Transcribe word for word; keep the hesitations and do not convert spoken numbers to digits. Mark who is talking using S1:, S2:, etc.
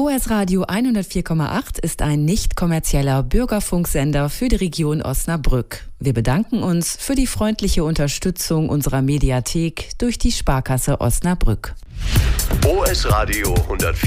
S1: O S Radio hundertvier Komma acht ist ein nicht kommerzieller Bürgerfunksender für die Region Osnabrück. Wir bedanken uns für die freundliche Unterstützung unserer Mediathek durch die Sparkasse Osnabrück.
S2: O S Radio hundertvier